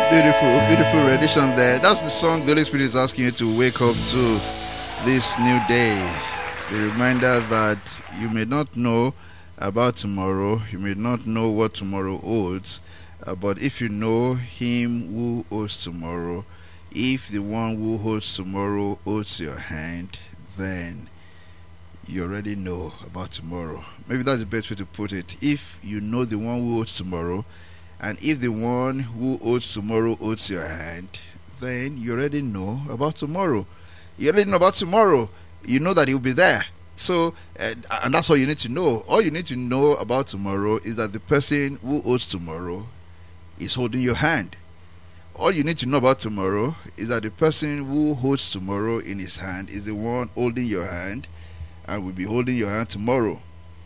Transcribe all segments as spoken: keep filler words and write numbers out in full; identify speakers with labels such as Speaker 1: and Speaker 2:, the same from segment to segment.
Speaker 1: Beautiful, beautiful rendition there. That's the song the Holy Spirit is asking you to wake up to this new day. The reminder that you may not know about tomorrow, you may not know what tomorrow holds, uh, but if you know Him who holds tomorrow, if the one who holds tomorrow holds your hand, then you already know about tomorrow. Maybe that's the best way to put it. If you know the one who holds tomorrow, and if the one who holds tomorrow holds your hand, then you already know about tomorrow. You already know about tomorrow. You know that he'll be there. So, uh, and that's all you need to know. All you need to know about tomorrow is that the person who holds tomorrow is holding your hand. All you need to know about tomorrow is that the person who holds tomorrow in his hand is the one holding your hand and will be holding your hand tomorrow.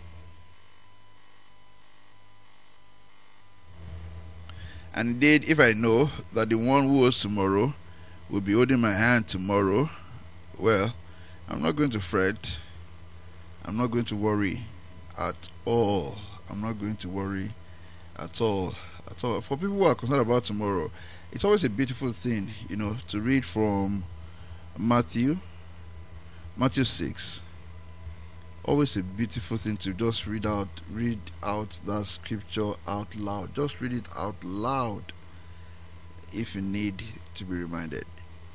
Speaker 1: And indeed, if I know that the one who holds tomorrow will be holding my hand tomorrow, well, I'm not going to fret. I'm not going to worry at all. I'm not going to worry at all. At all. For people who are concerned about tomorrow, it's always a beautiful thing, you know, to read from Matthew, Matthew six. Always a beautiful thing to just read out read out that scripture out loud. Just read it out loud if you need to be reminded.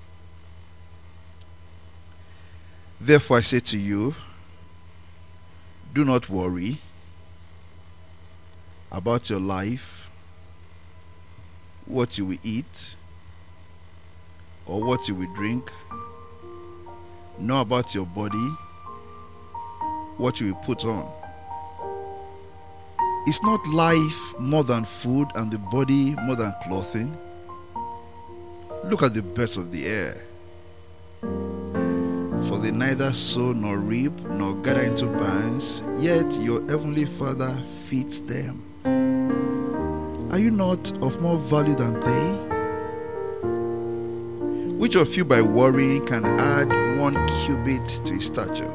Speaker 1: Therefore I say to you, do not worry about your life, what you will eat or what you will drink, nor about your body, what you will put on. Is not life more than food, and the body more than clothing? Look at the birds of the air, for they neither sow nor reap nor gather into barns, yet your heavenly Father feeds them. Are you not of more value than they? Which of you by worrying can add one cubit to his stature?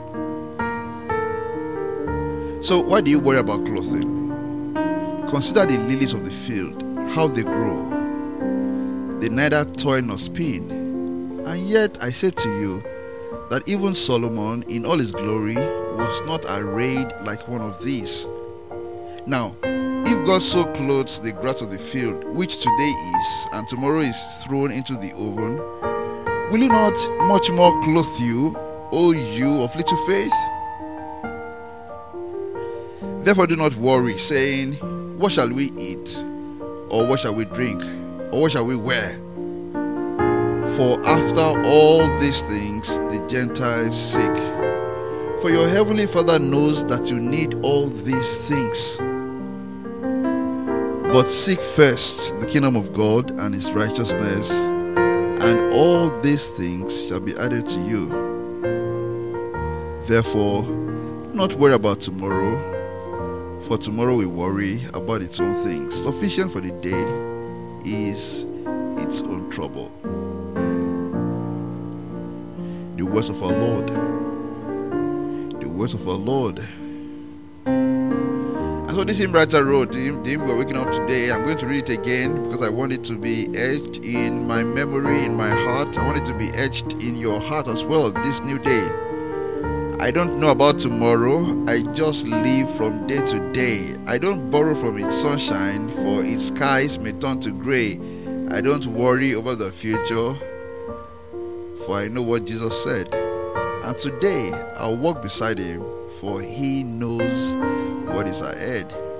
Speaker 1: So why do you worry about clothing? Consider the lilies of the field, how they grow. They neither toil nor spin. And yet I say to you that even Solomon in all his glory was not arrayed like one of these. Now, if God so clothes the grass of the field, which today is and tomorrow is thrown into the oven, will he not much more clothe you, O you of little faith? Therefore do not worry, saying, what shall we eat? Or what shall we drink? Or what shall we wear? For after all these things the Gentiles seek. For your heavenly Father knows that you need all these things. But seek first the kingdom of God and his righteousness, and all these things shall be added to you. Therefore, do not worry about tomorrow, for tomorrow will worry about its own things. Sufficient for the day is its own trouble. The words of our Lord. The words of our Lord. And so this hymn writer wrote, the hymn, the hymn we're waking up today, I'm going to read it again because I want it to be etched in my memory, in my heart. I want it to be etched in your heart as well this new day. I don't know about tomorrow. I just live from day to day. I don't borrow from its sunshine, for its skies may turn to gray. I don't worry over the future, for I know what Jesus said. And today I'll walk beside him, for he knows what is ahead.